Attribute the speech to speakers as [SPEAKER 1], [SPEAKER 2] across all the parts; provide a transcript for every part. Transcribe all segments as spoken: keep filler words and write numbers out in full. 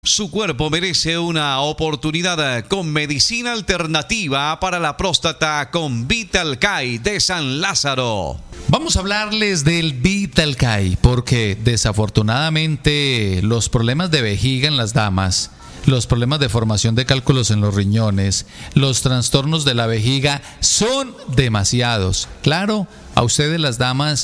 [SPEAKER 1] Su cuerpo merece una oportunidad con medicina alternativa para la próstata con Vitalcay de San Lázaro.
[SPEAKER 2] Vamos a hablarles del Vitalcay porque desafortunadamente los problemas de vejiga en las damas, los problemas de formación de cálculos en los riñones, los trastornos de la vejiga son demasiados. Claro, a ustedes las damas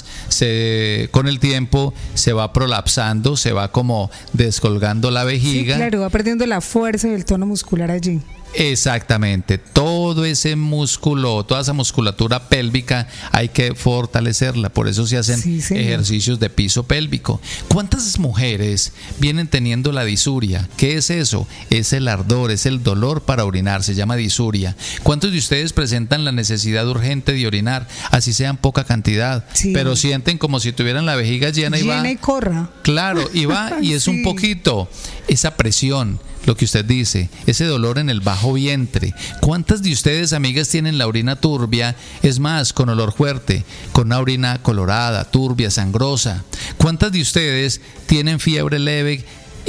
[SPEAKER 2] se, con el tiempo se va prolapsando, se va como descolgando la vejiga.
[SPEAKER 3] Sí, claro, va perdiendo la fuerza y el tono muscular allí.
[SPEAKER 2] Exactamente, todo ese músculo, toda esa musculatura pélvica hay que fortalecerla, por eso se hacen sí, ejercicios de piso pélvico. ¿Cuántas mujeres vienen teniendo la disuria? ¿Qué es eso? Es el ardor, es el dolor para orinar, se llama disuria. ¿Cuántos de ustedes presentan la necesidad urgente de orinar, así sea en poca cantidad, sí, pero sienten como si tuvieran la vejiga llena y
[SPEAKER 3] llena
[SPEAKER 2] va?
[SPEAKER 3] Llena y corra.
[SPEAKER 2] Claro, y va y es sí. un poquito esa presión. Lo que usted dice, ese dolor en el bajo vientre. ¿Cuántas de ustedes, amigas, tienen la orina turbia? Es más, con olor fuerte, con una orina colorada, turbia, sangrosa. ¿Cuántas de ustedes tienen fiebre leve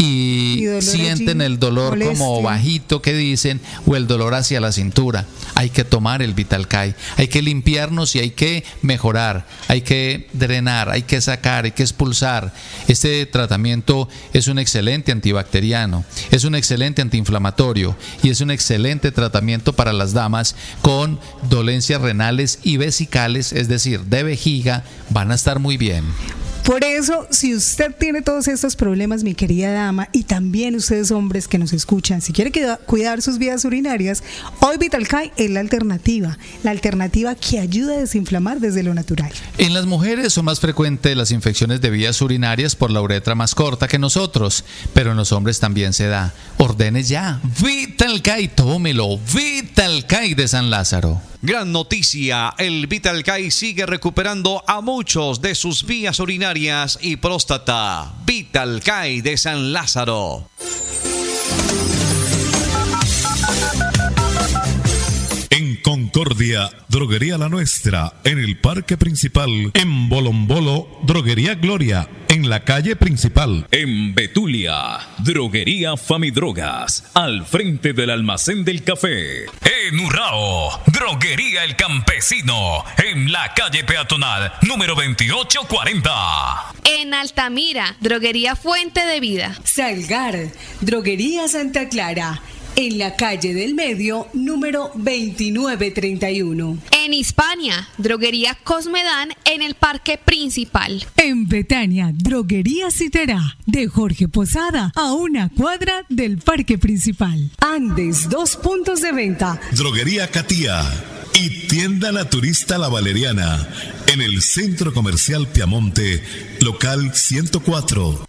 [SPEAKER 2] y, y sienten el dolor molestia, como bajito que dicen, o el dolor hacia la cintura? Hay que tomar el Vitalcay, hay que limpiarnos y hay que mejorar, hay que drenar, hay que sacar, hay que expulsar. Este tratamiento es un excelente antibacteriano, es un excelente antiinflamatorio y es un excelente tratamiento para las damas con dolencias renales y vesicales, es decir, de vejiga, van a estar muy bien.
[SPEAKER 3] Por eso, si usted tiene todos estos problemas, mi querida dama, y también ustedes hombres que nos escuchan, si quiere cuidar sus vías urinarias, hoy Vitalcay es la alternativa, la alternativa que ayuda a desinflamar desde lo natural.
[SPEAKER 2] En las mujeres son más frecuentes las infecciones de vías urinarias por la uretra más corta que nosotros, pero en los hombres también se da. Ordene ya, Vitalcay, tómelo, Vitalcay de San Lázaro.
[SPEAKER 1] Gran noticia, el Vitalcay sigue recuperando a muchos de sus vías urinarias y próstata. Vitalcay de San Lázaro.
[SPEAKER 4] En Concordia, Droguería La Nuestra, en el Parque Principal. En Bolombolo, Droguería Gloria, en la calle principal.
[SPEAKER 5] En Betulia, Droguería Famidrogas, al frente del almacén del café. En Urrao, Droguería El Campesino, en la calle peatonal número veintiocho cuarenta.
[SPEAKER 6] En Altamira, Droguería Fuente de Vida.
[SPEAKER 7] Salgar, Droguería Santa Clara, en la calle del Medio, número veintinueve treinta y uno.
[SPEAKER 6] En Hispania, Droguería Cosmedán, en el Parque Principal.
[SPEAKER 7] En Betania, Droguería Citerá, de Jorge Posada, a una cuadra del Parque Principal. Andes, dos puntos de venta.
[SPEAKER 4] Droguería Catía y Tienda Naturista La Valeriana, en el Centro Comercial Piamonte, local ciento cuatro.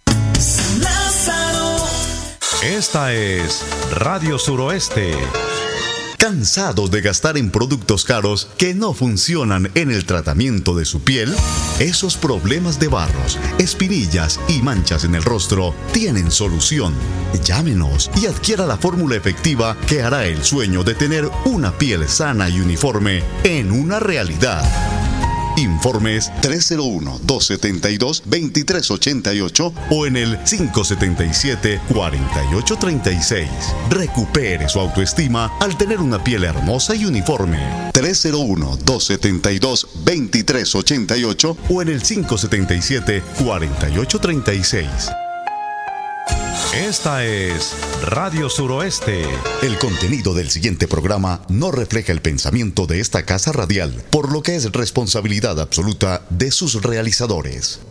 [SPEAKER 8] Esta es Radio Suroeste.
[SPEAKER 9] ¿Cansados de gastar en productos caros que no funcionan en el tratamiento de su piel? Esos problemas de barros, espinillas y manchas en el rostro tienen solución. Llámenos y adquiera la fórmula efectiva que hará el sueño de tener una piel sana y uniforme en una realidad. Informes tres cero uno, dos siete dos, dos tres ocho ocho o en el cinco siete siete, cuatro ocho tres seis. Recupere su autoestima al tener una piel hermosa y uniforme. tres cero uno, dos siete dos, dos tres ocho ocho o en el cinco siete siete, cuatro ocho tres seis.
[SPEAKER 8] Esta es Radio Suroeste.
[SPEAKER 9] El contenido del siguiente programa no refleja el pensamiento de esta casa radial, por lo que es responsabilidad absoluta de sus realizadores.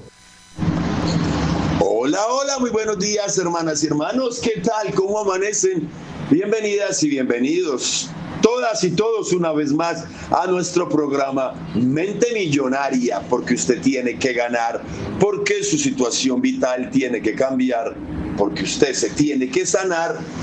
[SPEAKER 10] Hola, hola, muy buenos días, hermanas y hermanos. ¿Qué tal? ¿Cómo amanecen? Bienvenidas y bienvenidos, todas y todos, una vez más a nuestro programa Mente Millonaria, porque usted tiene que ganar, porque su situación vital tiene que cambiar, porque usted se tiene que sanar